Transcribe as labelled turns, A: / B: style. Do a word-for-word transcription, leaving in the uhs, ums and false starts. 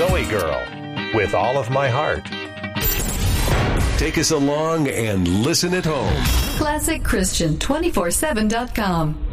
A: Zoe Girl with All of My Heart. Take us along and listen at home.
B: Classic Christian two forty-seven dot com.